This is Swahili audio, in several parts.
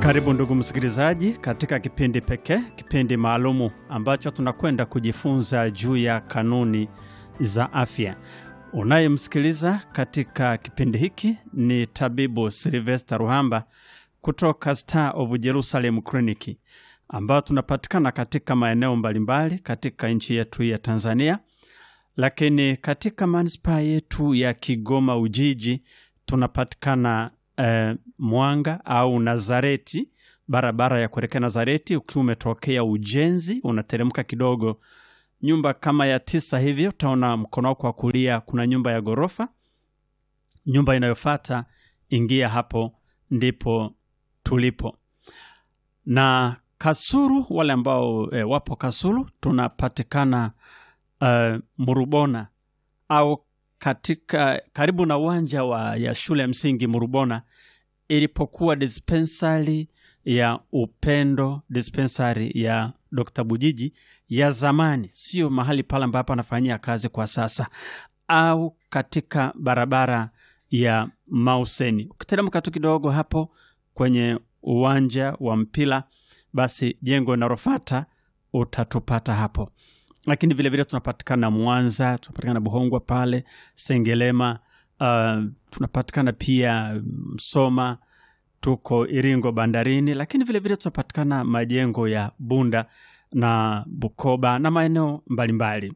Karibu ndugu msikilizaji katika kipindi pekee, kipindi maalumu ambacho tunakwenda kujifunza juu ya kanuni za afya. Unayemsikiliza katika kipindi hiki ni tabibu Sylvester Ruhamba kutoka Star of Jerusalem Clinic, ambao tunapatikana katika maeneo mbalimbali katika nchi yetu ya Tanzania. Lakini katika manispaa yetu ya Kigoma Ujiji tunapatikana Mwanga au Nazareti, barabara ya kuelekea Nazareti. Ukiwa umetokea Ujenzi unateremka kidogo, nyumba kama ya 9 hivyo, utaona mkono wako wa kulia kuna nyumba ya gorofa. Nyumba inayofuata, ingia hapo, ndipo tulipo. Na Kasulu, wale ambao wapo Kasulu, tunapatikana Murubona au katika karibu na uwanja ya shule ya msingi Murubona, ilipokuwa dispensary ya Upendo, dispensary ya Dr. Bujiji ya zamani, sio mahali pale ambapo anafanyia kazi kwa sasa, au katika barabara ya Mauseni. Ukiteremka tu kidogo hapo kwenye uwanja wa mpira, basi jengo linalofuata utatupata hapo. Lakini vile vile tunapatikana Mwanza, tunapatikana Buhongwa pale, Sengelema, tunapatikana pia Msoma, tuko Iringo bandarini, lakini vile vile tunapatikana majengo ya Bunda na Bukoba na maeneo mbalimbali.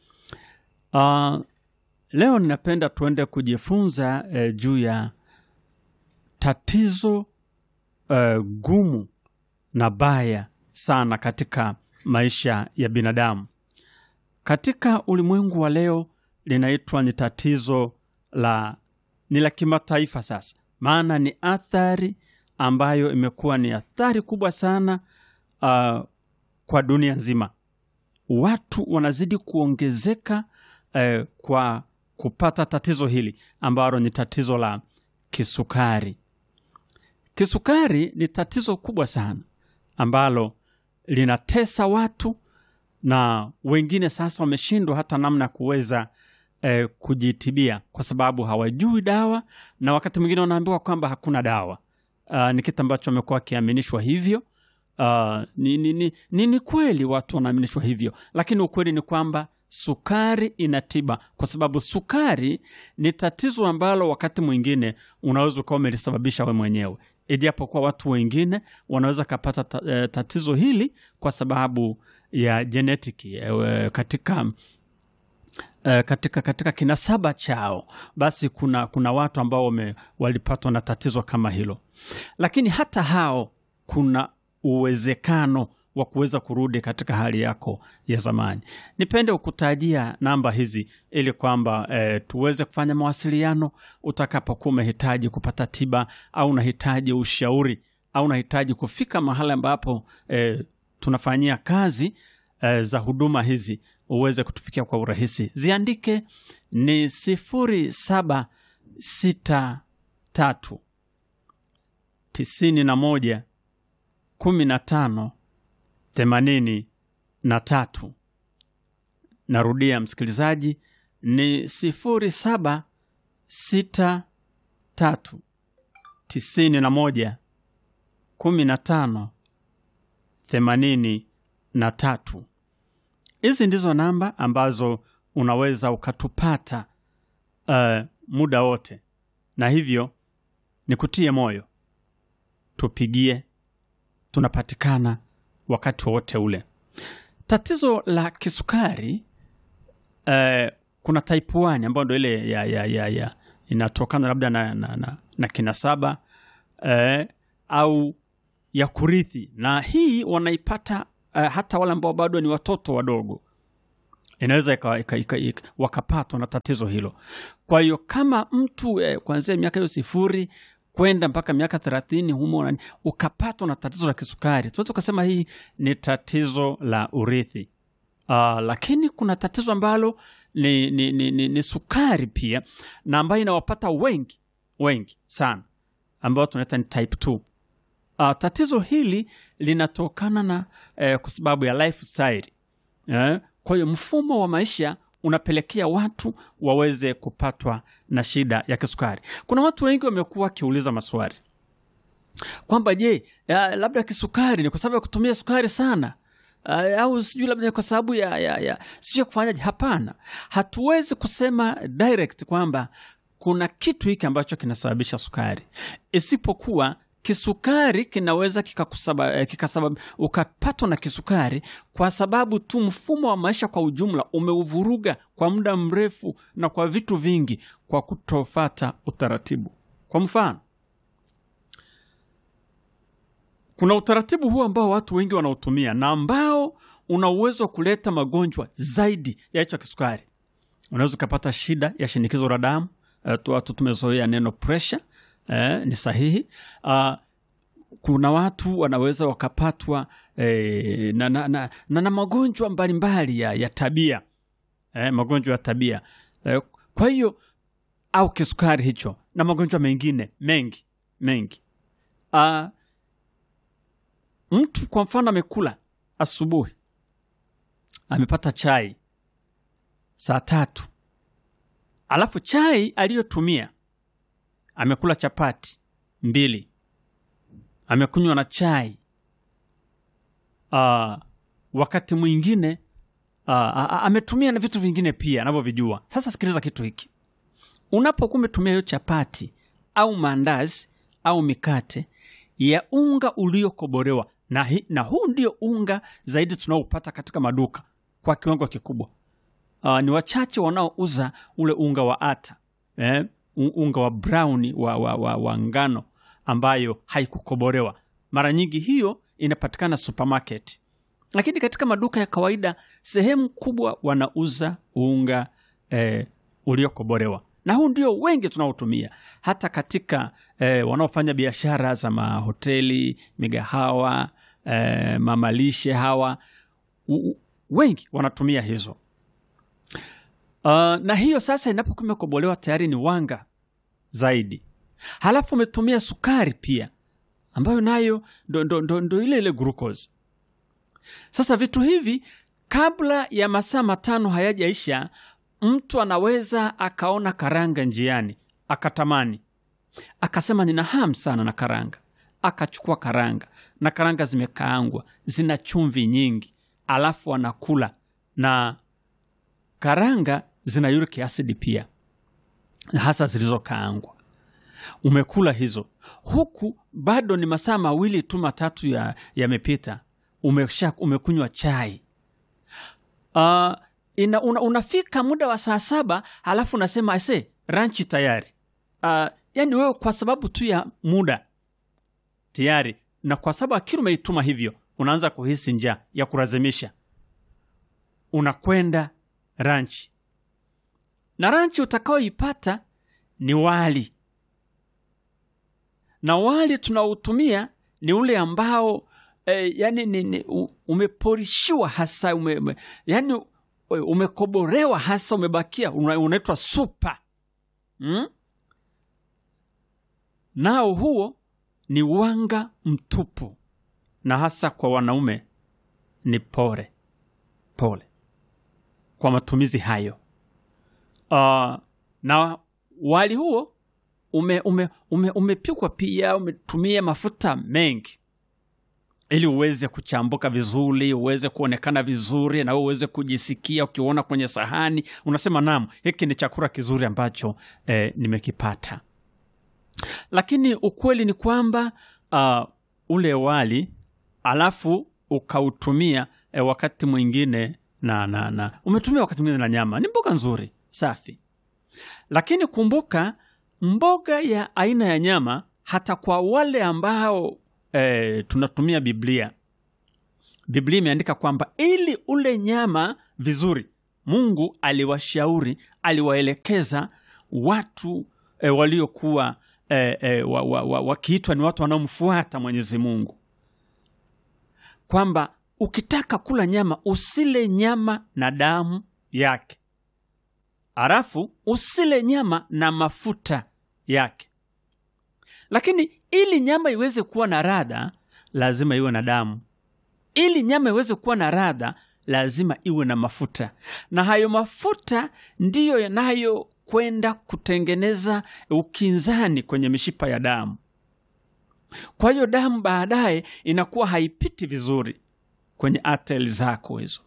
Leo ninapenda tuende kujifunza juu ya tatizo gumu na baya sana katika maisha ya binadamu. Katika ulimwengu wa leo linaitwa ni tatizo ni la kimataifa sasa. Maana ni athari ambayo imekuwa ni athari kubwa sana kwa dunia nzima. Watu wanazidi kuongezeka kwa kupata tatizo hili ambalo ni tatizo la kisukari. Kisukari ni tatizo kubwa sana ambalo linatesa watu, na wengine sasa wameshindwa hata namna kuweza kujitibia kwa sababu hawajui dawa, na wakati mwingine wanaambiwa kwamba hakuna dawa. Ni kitu ambacho wamekuwa kiaminishwa hivyo. Ni kweli watu wanaaminishwa hivyo, lakini ukweli ni kwamba sukari inatiba, kwa sababu sukari ni tatizo ambalo wakati mwingine unaweza kuwa umelisababisha wewe mwenyewe. Ijapokuwa watu wengine wanaweza kupata tatizo hili kwa sababu ya genetiki katika kinasaba chao, basi kuna watu ambao walipatwa na tatizo kama hilo. Lakini hata hao kuna uwezekano wa kuweza kurudi katika hali yako ya zamani. Nipende kukutajia namba hizi ili kwamba tuweze kufanya mawasiliano utakapokuwa umehitaji kupata tiba, au unahitaji ushauri, au unahitaji kufika mahali ambapo tunafanyia kazi za huduma hizi, uweze kutufikia kwa urahisi. Ziandike, ni 0763 91 15 83. Narudia msikilizaji, ni 0763 91 15 83. Hizi ndizo namba ambazo unaweza ukatupata muda wote, na hivyo nikutie moyo, tupigie, tunapatikana wakati wote ule. Tatizo la kisukari, kuna type 1 ambayo ndio ile ya inatokana labda na kinasaba au ya kurithi, na hii wanaipata hata wale ambao bado ni watoto wadogo. Inaweza wakapatwa na tatizo hilo. Kwa hiyo kama mtu kuanzia miaka 0 kwenda mpaka miaka 30 humo ukapatwa na tatizo la kisukari, tunaweza kusema hii ni tatizo la urithi. Lakini kuna tatizo ambalo ni sukari pia, na ambayo inawapata wengi sana, ambao tunaita ni type 2. Tatizo hili linatokana na kwa sababu ya lifestyle. Kwa hiyo mfumo wa maisha unapelekea watu waweze kupatwa na shida ya kisukari. Kuna watu wengi wamekuwa kiuliza maswali. kwamba je, labda kisukari ni kwa sababu ya kutumia sukari sana, au sijui labda kwa sababu ya sio kufanyaje. Hapana, hatuwezi kusema direct kwamba kuna kitu hiki ambacho kinasababisha sukari, isipokuwa kisukari kinaweza kikasababisha ukapatwa na kisukari kwa sababu tu mfumo wa maisha kwa ujumla umeuvuruga kwa muda mrefu na kwa vitu vingi, kwa kutofuata utaratibu. Kwa mfano, kuna utaratibu huu ambao watu wengi wanautumia na ambao una uwezo wa kuleta magonjwa zaidi ya hicho kisukari. Unaweza kupata shida ya shinikizo la damu. Watu tumezoea neno pressure, ni sahihi. Kuna watu wanaweza wakapatwa na magonjwa mbalimbali ya tabia, magonjwa ya tabia. Kwa hiyo au kisukari hicho na magonjwa mengine mengi. Mtu kwa mfano amekula asubuhi, amepata chai saa 3, alafu chai aliyotumia amekula chapati 2, amekunywa na chai. Wakati mwingine ametumia na vitu vingine pia anavyovijua. Sasa sikiliza kitu hiki. Unapokuwa umetumia hiyo chapati au mandazi au mikate ya unga uliokobolewa, na huu ndio unga zaidi tunaopata katika maduka kwa kiwango kikubwa. Ni wachache wanaouza ule unga wa ata, unga wa brown wa ngano ambayo haikukobolewa. Mara nyingi hiyo inapatikana supermarket, lakini katika maduka ya kawaida sehemu kubwa wanauza unga uliokobolewa, na huu ndio wengi tunaotumia. Hata katika wanaofanya biashara za mahoteli, migahawa, mamalishe hawa wengi wanatumia hizo. Na hiyo sasa inapokuwa imekobolewa tayari ni wanga zaidi. Halafu umetumia sukari pia ambayo nayo ndo ile glucose. Sasa vitu hivi kabla ya masaa 5 hayajaisha, mtu anaweza akaona karanga njiani, akatamani, akasema nina hamu sana na karanga. Akachukua karanga, na karanga zimekaangwa, zina chumvi nyingi, alafu anakula. Na karanga zina uric acid pia, hasa zilizokaangwa. Umekula hizo, huku bado ni masaa 2 tu 3 yamepita, umekunywa chai. Unafika muda wa saa 7, halafu unasema ase ranchi tayari. Yani wewe kwa sababu tu ya muda tayari, na kwa sababu akili umeituma hivyo, unaanza kuhisi njaa ya kulazimisha, unakwenda ranchi. Na ranchi utakaoipata ni wali, na wali tunaotumia ni ule ambao yani umeporishiwa hasa, yani umekoborewa hasa, umebakia, unaitwa supa. Nao huo ni wanga mtupu, na hasa kwa wanaume ni pole kwa matumizi hayo. Na wali huo umepikwa pia, umetumia mafuta mengi ili uweze kuchambuka vizuri, uweze kuonekana vizuri, na uweze kujisikia ukiona kwenye sahani unasema naam, hiki ni chakula kizuri ambacho nimekipata. Lakini ukweli ni kwamba ule wali alafu ukautumia wakati mwingine na umetumia wakati mwingine na nyama, ni mboga nzuri safi. Lakini kumbuka, mboga ya aina ya nyama, hata kwa wale ambao tunatumia Biblia imeandika kwamba ili ule nyama vizuri, Mungu aliwashauri, aliwaelekeza watu waliokuwa wakiitwa ni watu wanaomfuata Mwenyezi Mungu, kwamba ukitaka kula nyama usile nyama na damu yake, alafu usile nyama na mafuta yake. Lakini ili nyama iweze kuwa na ladha, lazima iwe na damu. Ili nyama iweze kuwa na ladha, lazima iwe na mafuta, na hayo mafuta ndiyo yanayo kwenda kutengeneza ukinzani kwenye mishipa ya damu. Kwa hiyo damu baadaye inakuwa haipiti vizuri kwenye artery zako hizo,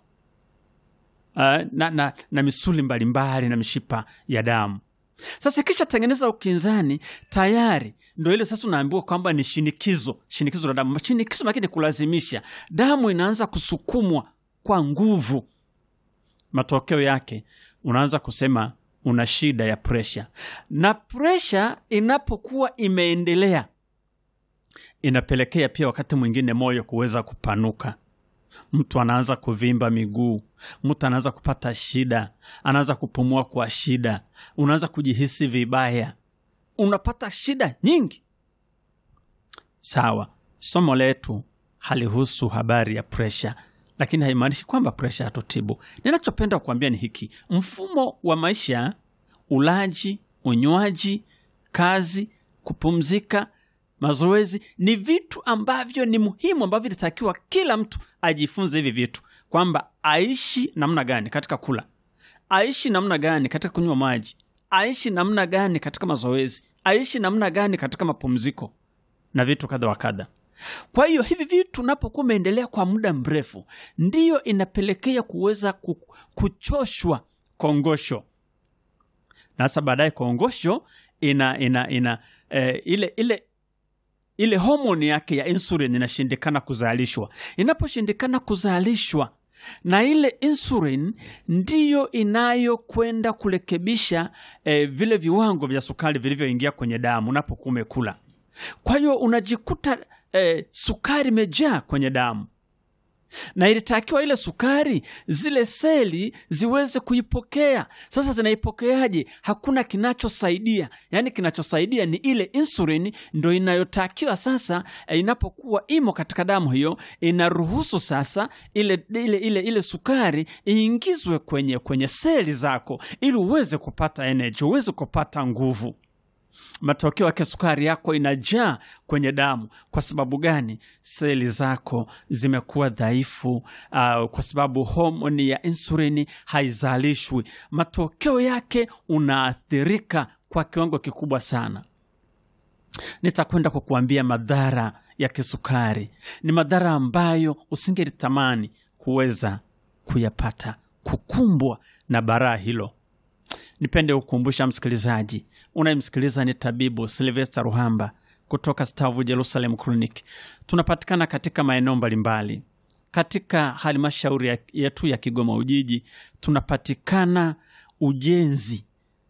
na misuli mbalimbali na mishipa ya damu. Sasa kisha tengeneza ukinzani, tayari ndio ile sasa unaambiwa kwamba ni shinikizo la damu. Shinikizo lakini kulazimisha, damu inaanza kusukumwa kwa nguvu. Matokeo yake unaanza kusema una shida ya pressure, na pressure inapokuwa imeendelea inapelekea pia wakati mwingine moyo kuweza kupanuka. Mtu anaanza kuvimba miguu, mtu anaanza kupata shida, anaanza kupumua kwa shida, unaanza kujihisi vibaya, unapata shida nyingi. Sawa, somo letu halihusu habari ya pressure, lakini haimaanishi kwamba pressure hatutibu. Ninachopenda kuambia ni hiki: mfumo wa maisha, ulaji, unywaji, kazi, kupumzika, mazoezi ni vitu ambavyo ni muhimu, ambavyo inatakiwa kila mtu ajifunze hivi vitu, kwamba aishi namna gani katika kula, aishi namna gani katika kunywa maji, aishi namna gani katika mazoezi, aishi namna gani katika mapumziko na vitu kadha wa kadha. Kwa hiyo hivi vitu unapokuwa umeendelea kwa muda mrefu, ndiyo inapelekea kuweza kuchoshwa kongosho. Na sasa baadaye kongosho ile homoni yake ya insulin inashindikana kuzalishwa. Inaposhindikana kuzalishwa, na ile insulin ndiyo inayokwenda kurekebisha vile viwango vya sukari vilivyoingia kwenye damu unapokuwa umekula. Kwa hiyo unajikuta sukari imejaa kwenye damu, na ilitakiwa ile sukari zile seli ziweze kuipokea. Sasa zinaipokeaje? Hakuna kinachosaidia. Yani kinachosaidia ni ile insulin, ndio inayotakiwa sasa inapokuwa imo katika damu hiyo, inaruhusu sasa ile sukari iingizwe kwenye seli zako ili uweze kupata energy, uweze kupata nguvu. Matokeo yake sukari yako inajaa kwenye damu. Kwa sababu gani? Seli zako zimekuwa dhaifu, kwa sababu homoni ya insulini haizalishwi. Matokeo yake unaathirika kwa kiwango kikubwa sana. Nitakwenda kukuambia madhara ya kisukari. Ni madhara ambayo usingelitamani kuweza kuyapata, kukumbwa na baraa hilo. Nipende kukumbusha msikilizaji, unayemsikiliza ni tabibu Sylvester Ruhamba kutoka Stavu Jerusalem Clinic. Tunapatikana katika maeneo mbalimbali. Katika halmashauri yetu ya Kigoma Ujiji, tunapatikana Ujenzi,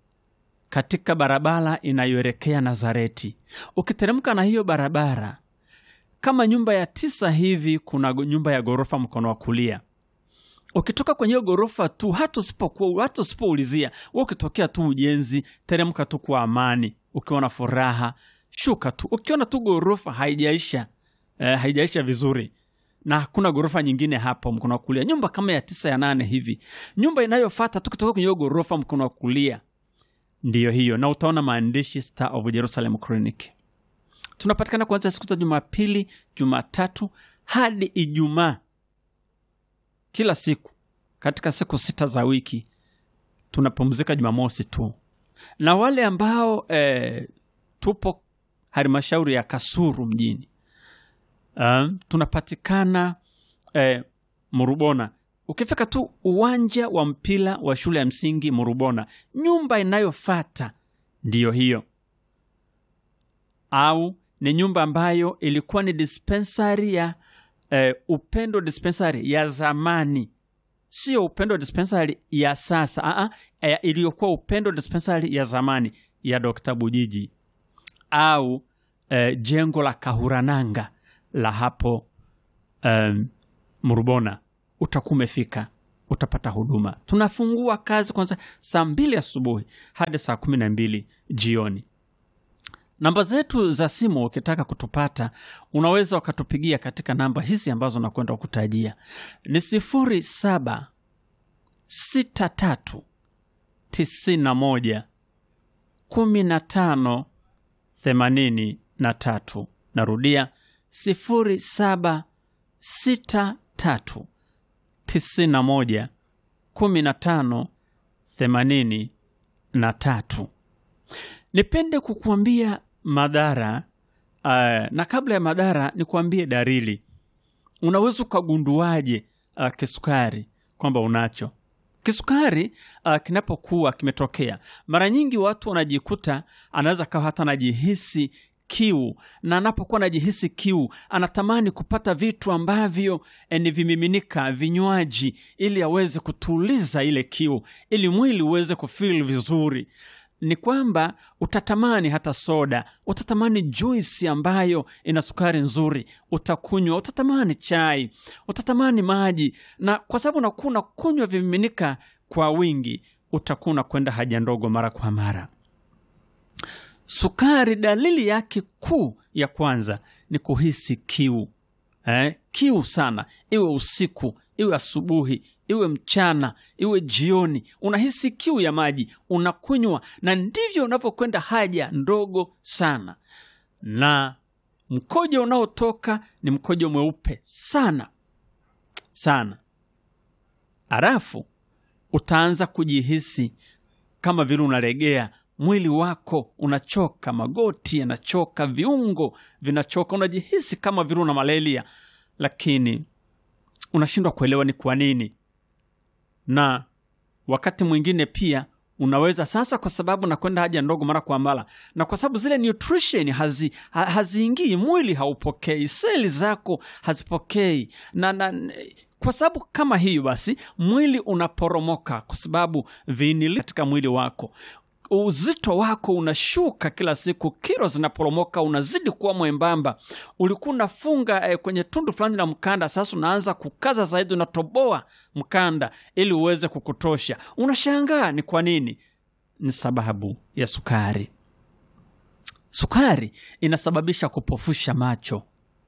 katika barabara inayoelekea Nazareti. Ukiteremka na hiyo barabara, kama nyumba ya 9 hivi, kuna nyumba ya gorofa mkono wa kulia. Ukitoka kwenye hiyo gorofa tu, hata usipoulizia, wewe ukitokea tu Ujenzi, teremka tu kwa amani, ukiona furaha, shuka tu. Ukiona tu gorofa haijaisha vizuri, na hakuna gorofa nyingine hapo mkono wa kulia, nyumba kama ya 9 ya 8 hivi, nyumba inayofuata tu kutoka kwenye hiyo gorofa mkono wa kulia ndiyo hiyo, na utaona maandishi Star of Jerusalem Clinic. Tunapatikana kuanzia siku za Jumapili, Jumatatu hadi Ijumaa, kila siku katika siku 6 za wiki. Tunapumzika Jumamosi tu. Na wale ambao tupo halmashauri ya Kasulu mjini, tunapatikana Murubona. Ukifika tu uwanja wa mpira wa shule ya msingi Murubona, nyumba inayofuata ndiyo hiyo. Au ni nyumba ambayo ilikuwa ni dispensary ya Upendo dispensary ya zamani, sio Upendo dispensary ya sasa. Iliyokuwa Upendo dispensary ya zamani ya Dr. Bujiji, au jengo la Kahurananga la hapo Murubona. Utakuwa umefika, utapata huduma. Tunafungua kazi kwanza saa 2 asubuhi hadi saa 12 jioni. Namba zetu za simu ukitaka kutupata, unaweza ukatupigia katika namba hizi ambazo nakwenda kukutajia. Ni 0763 91 15 83. Narudia 0763 91 15 83. Nipende kukuambia madhara Na kabla ya madhara nikuambie dalili. Unaweza ukagunduaje kisukari kwamba unacho? Kisukari kinapokuwa kimetokea, mara nyingi watu wanajikuta anaweza kawa hata anajihisi kiu, na anapokuwa anajihisi kiu anatamani kupata vitu ambavyo ni vimiminika, vinywaji, ili aweze kutuliza ile kiu, ili mwili uweze kufeel vizuri. Ni kwamba utatamani hata soda, utatamani juisi ambayo ina sukari nzuri, utakunywa, utatamani chai, utatamani maji, na kwa sababu unakuwa kunywa vimiminika kwa wingi, utakuwa kwenda haja ndogo mara kwa mara. Sukari, dalili yake kuu ya kwanza ni kuhisi kiu. Kiu sana, iwe usiku, iwe asubuhi, iwe mchana, iwe jioni, unahisi kiu ya maji, unakunywa, na ndivyo unavyokwenda haja ndogo sana. Na mkojo unaotoka ni mkojo mweupe sana sana. Halafu utaanza kujihisi kama vile unalegea, mwili wako unachoka, magoti yanachoka, viungo vinachoka, unajihisi kama vile una malaria, lakini unashindwa kuelewa ni kwa nini. Na wakati mwingine pia unaweza sasa, kwa sababu nakwenda haja ndogo mara kwa mara, na kwa sababu zile nutrition haziingii, mwili haupokei, seli zako hazipokei, na kwa sababu kama hiyo, basi mwili unaporomoka, kwa sababu viini katika mwili wako, uzito wako unashuka kila siku, kilo zinaporomoka, unazidi kuwa mwembamba. Ulikuwa unafunga kwenye tundu fulani la mkanda, sasa unaanza kukaza zaidi, unatoboa mkanda ili uweze kukutosha. Unashangaa ni kwa nini? Ni sababu ya sukari. Sukari inasababisha kupofusha macho.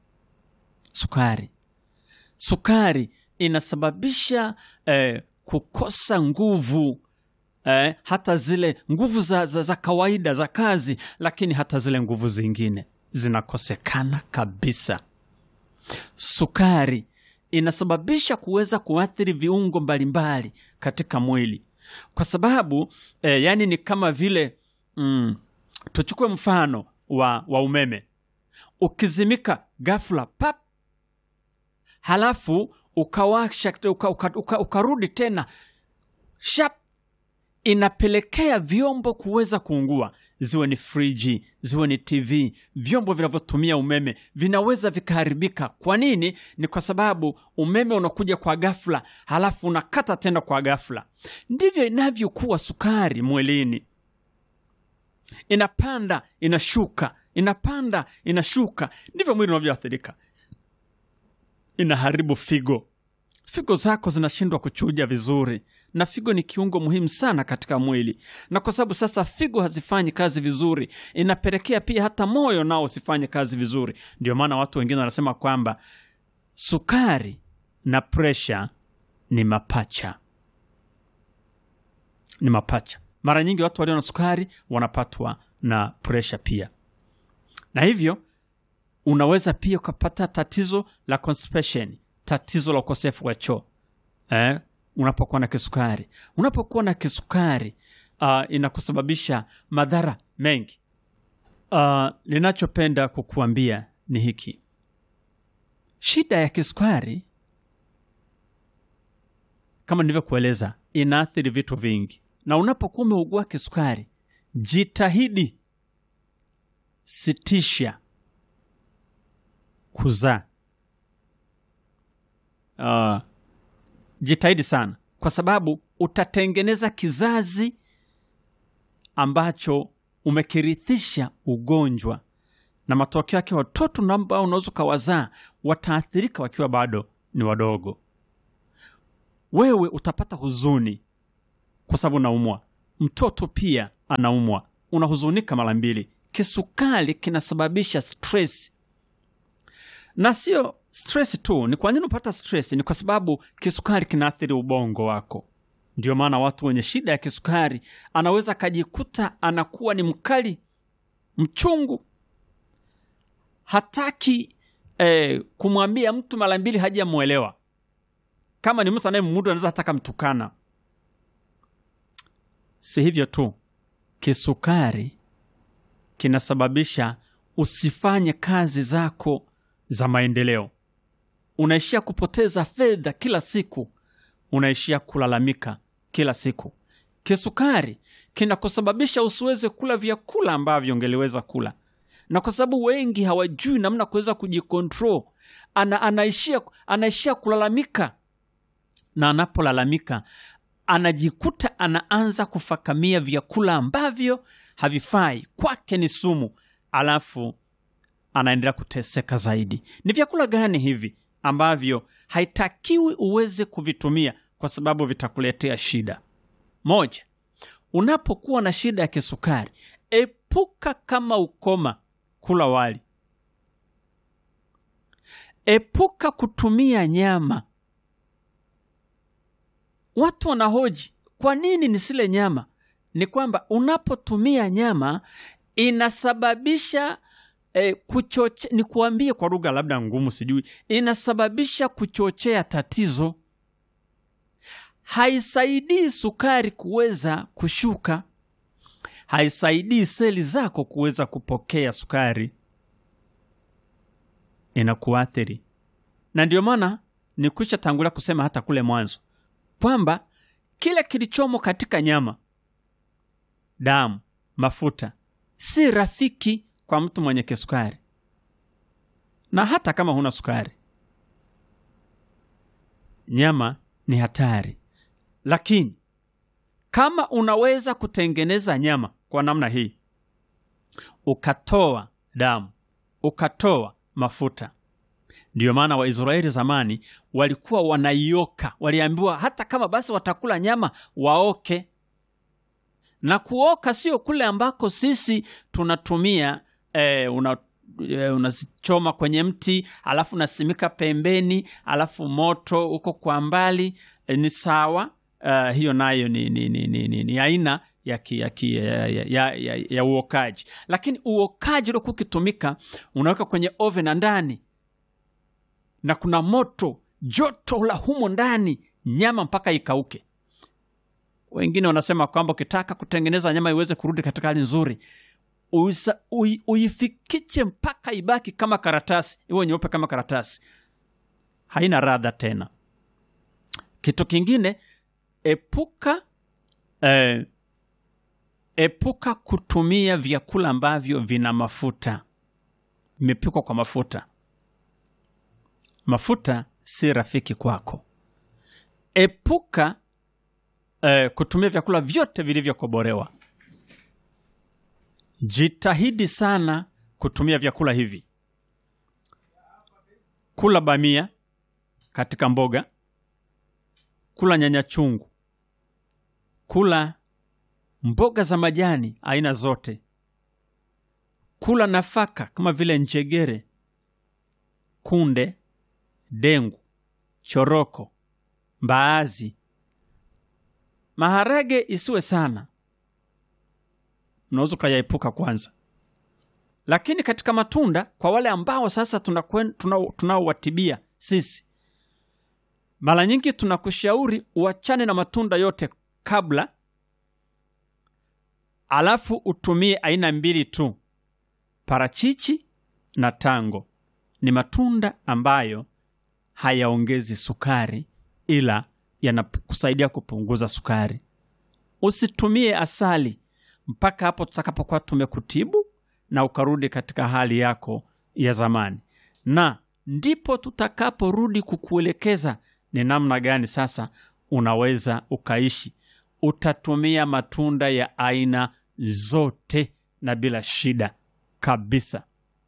Sukari inasababisha kukosa nguvu. Hata zile nguvu za kawaida za kazi, lakini hata zile nguvu zingine zinakosekana kabisa. Sukari inasababisha kuweza kuathiri viungo mbalimbali katika mwili, kwa sababu yani ni kama vile tuchukue mfano wa umeme. Ukizimika ghafla pap, halafu ukawasha ukarudi tena shap, inapelekea vyombo kuweza kuungua. Ziwe ni friji, ziwe ni TV, vyombo vinavyotumia umeme vinaweza vikaharibika. Kwa nini? Ni kwa sababu umeme unakuja kwa ghafla, halafu unakata tena kwa ghafla. Ndivyo inavyokuwa sukari mwilini. Inapanda, inashuka, inapanda, inashuka. Ndivyo mwili unavyoathirika. Inaharibu figo. Figo zako zinashindwa kuchuja vizuri, na figo ni kiungo muhimu sana katika mwili. Na kwa sababu sasa figo hazifanyi kazi vizuri, inapelekea pia hata moyo nao usifanye kazi vizuri. Ndio maana watu wengine wanasema kwamba sukari na pressure ni mapacha. Ni mapacha. Mara nyingi watu walio na sukari wanapatwa na pressure pia. Na hivyo unaweza pia kupata tatizo la constipation, tatizo la ukosefu wa choo. Unapokuwa na kisukari. Unapokuwa na kisukari inakusababisha madhara mengi. Ninachopenda kukuambia ni hiki. Shida ya kisukari, kama nilivyokueleza, inaathiri vitu vingi. Na unapokuwa umeugua kisukari, jitahidi sitisha kuzaa. Jitahidi sana, kwa sababu utatengeneza kizazi ambacho umekirithisha ugonjwa, na matokeo yake watoto ambao unaweza kawazaa wataathirika wakiwa bado ni wadogo. Wewe utapata huzuni kwa sababu unaumwa, mtoto pia anaumwa, unahuzunika mara mbili. Kisukari kinasababisha stress. Na sio stress tu. Ni kwa nini unapata stress? Ni kwa sababu kisukari kinaathiri ubongo wako. Ndio maana watu wenye shida ya kisukari anaweza kujikuta anakuwa ni mkali, mchungu, hataki kumwambia mtu mara mbili hajamuelewa. Kama ni mtu anayemudu anaweza hataka mtukana. Si hivyo tu, kisukari kinasababisha usifanye kazi zako za maendeleo. Unaishia kupoteza fedha kila siku, unaishia kulalamika kila siku. Kisukari kinakusababisha usiweze kula vyakula ambavyo ungeliweza kula, na kwa sababu wengi hawajui namna kuweza kujikontrol, anaishia kulalamika, na anapolalamika anajikuta anaanza kufakamia vyakula ambavyo havifai, kwake ni sumu, alafu anaendelea kuteseka zaidi. Ni vyakula gani hivi ambavyo haitakiwi uweze kuvitumia kwa sababu vitakuletea shida? Moja, unapokuwa na shida ya kisukari, epuka kama ukoma kula wali. Epuka kutumia nyama. Watu wanahoji, kwa nini nisile nyama? Ni kwamba unapotumia nyama inasababisha ni kuambie kwa lugha labda ngumu sijui, inasababisha kuchochea tatizo. Haisaidii sukari kuweza kushuka, haisaidii seli zako kuweza kupokea sukari, inakuathiri. Na ndio maana nikwisha tangulia kusema hata kule mwanzo kwamba kile kilichomo katika nyama, damu, mafuta si rafiki kwa mtu mwenye kisukari. Na hata kama huna sukari, nyama ni hatari. Lakini kama unaweza kutengeneza nyama kwa namna hii, ukatoa damu, ukatoa mafuta. Ndio maana Waisraeli zamani walikuwa wanaioka, waliambiwa hata kama basi watakula nyama waoke. Na kuoka sio kule ambako sisi tunatumia unazichoma kwenye mti, alafu unasimika pembeni, alafu moto uko kwa mbali. Ni sawa, hiyo nayo ni aina ya uokaji. Lakini uokaji ule kukitumika, unaweka kwenye oven ndani, na kuna moto, joto la humo ndani, nyama mpaka ikauke. Wengine wanasema kwamba ukitaka kutengeneza nyama iweze kurudi katika hali nzuri, uifikiche mpaka ibaki kama karatasi, iwe nyeupe kama karatasi, haina ladha tena. Kitu kingine, epuka kutumia vyakula ambavyo vina mafuta, vimepikwa kwa mafuta. Mafuta si rafiki kwako. Epuka kutumia vyakula vyote vilivyokobolewa. Jitahidi sana kutumia vyakula hivi. Kula bamia katika mboga, kula nyanya chungu, kula mboga za majani aina zote, kula nafaka kama vile njegere, kunde, dengu, choroko, mbaazi. Maharage isiwe sana, unaweza kuyaepuka kwanza. Lakini katika matunda, kwa wale ambao sasa tunaowatibia sisi, mara nyingi tunakushauri uachane na matunda yote kabla, alafu utumie aina mbili tu, parachichi na tango. Ni matunda ambayo hayaongezi sukari, ila yanakusaidia kupunguza sukari. Usitumie asali mpaka hapo tutakapokuwa tumekutibu na ukarudi katika hali yako ya zamani. Na ndipo tutakaporudi kukuelekeza ni namna gani sasa unaweza ukaishi. Utatumia matunda ya aina zote na bila shida kabisa.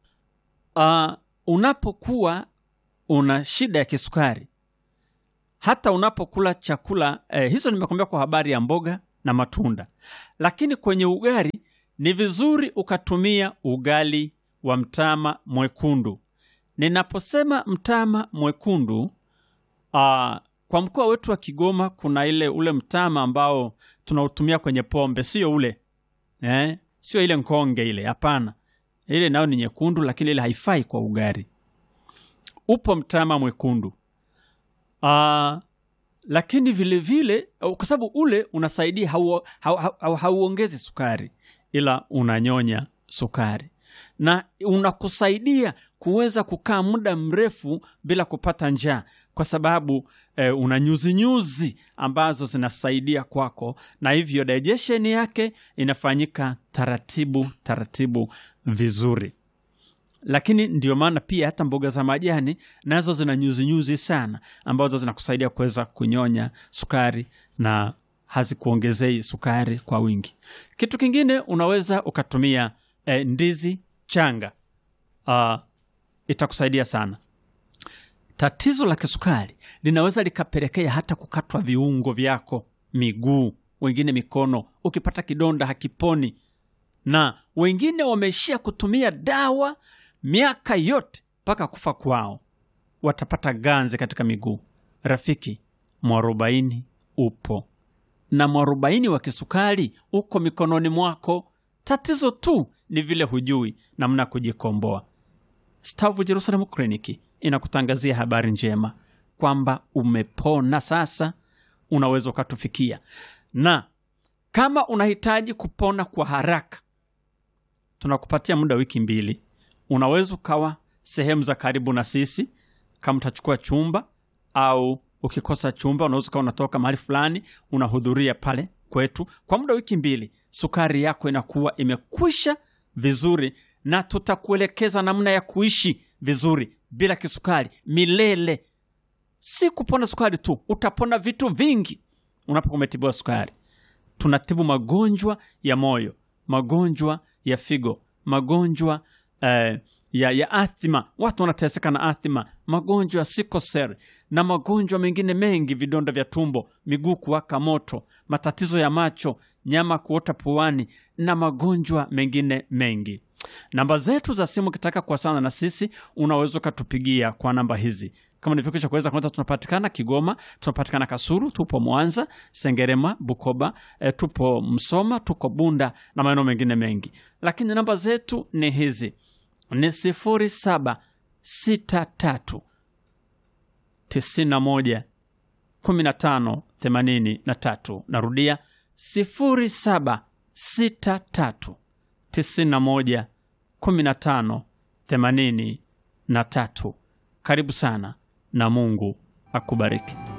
Unapokuwa una shida ya kisukari, hata unapokula chakula hizo nimekwambia kwa habari ya mboga na matunda. Lakini kwenye ugali ni vizuri ukatumia ugali wa mtama mwekundu. Ninaposema mtama mwekundu, kwa mkoa wetu wa Kigoma kuna ule mtama ambao tunautumia kwenye pombe, sio ule. Sio ile nkonge ile, hapana. Ile nao ni nyekundu, lakini ile haifai kwa ugali. Upo mtama mwekundu. Lakini vile vile, kwa sababu ule unasaidia hauongezi sukari, ila unanyonya sukari. na unakusaidia kuweza kukaa muda mrefu bila kupata njaa, kwa sababu una nyuzi ambazo zinasaidia kwako, na hivyo digestion yake inafanyika taratibu vizuri. Lakini ndio maana pia hata mboga za majani nazo zina nyuzi sana ambazo zinakusaidia kuweza kunyonya sukari na hazikuongezei sukari kwa wingi. Kitu kingine unaweza ukatumia ndizi changa. Itakusaidia sana. Tatizo la kisukari linaweza likapelekea hata kukatwa viungo vyako, miguu, wengine mikono, ukipata kidonda hakiponi. Na wengine wameishia kutumia dawa miaka yote mpaka kufa kwao, watapata ganzi katika miguu. Rafiki, mwarobaini upo, na mwarobaini wa kisukari uko mikononi mwako. Tatizo tu ni vile hujui namna kujikomboa. Stavu Jerusalem Clinic inakutangazia habari njema kwamba umepona sasa, unaweza ukatufikia. Na kama unahitaji kupona kwa haraka, tunakupatia muda wiki 2. Unaweza ukawa sehemu za karibu na sisi, kama utachukua chumba, au ukikosa chumba unaweza ukawa unatoka mahali fulani unahudhuria pale kwetu kwa muda wiki 2. Sukari yako inakuwa imekwisha vizuri, na tutakuelekeza namna ya kuishi vizuri bila kisukari milele. Si kupona sukari tu, utapona vitu vingi unapokumetibiwa sukari. Tunatibu magonjwa ya moyo, magonjwa ya figo, magonjwa ya athma, watu wanateseka na athma, magonjwa ya sickle cell na magonjwa mengine mengi, vidonda vya tumbo, miguu kuwaka moto, matatizo ya macho, nyama kuota puani na magonjwa mengine mengi. Namba zetu za simu kitaka kuwasiliana na sisi, unaweza kutupigia kwa namba hizi. Kama nilivyokwisha kuweza kwanza, tunapatikana Kigoma, tunapatikana Kasulu, tupo Mwanza, Sengerema, Bukoba, tupo Msoma, tuko Bunda na maeneo mengine mengi. Lakini namba zetu ni hizi, ni 0763 91 15 83. Narudia 0763 91 15 83. Karibu sana na Mungu akubariki.